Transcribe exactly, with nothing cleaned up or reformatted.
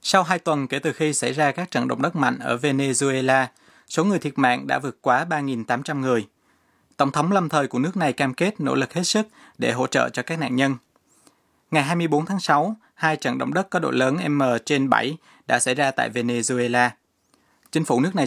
Sau hai tuần kể từ khi xảy ra các trận động đất mạnh ở Venezuela, số người thiệt mạng đã vượt quá ba nghìn tám trăm người. Tổng thống lâm thời của nước này cam kết nỗ lực hết sức để hỗ trợ cho các nạn nhân. Ngày hai mươi bốn tháng sáu, hai trận động đất có độ lớn M trên bảy đã xảy ra tại Venezuela. Chính phủ nước này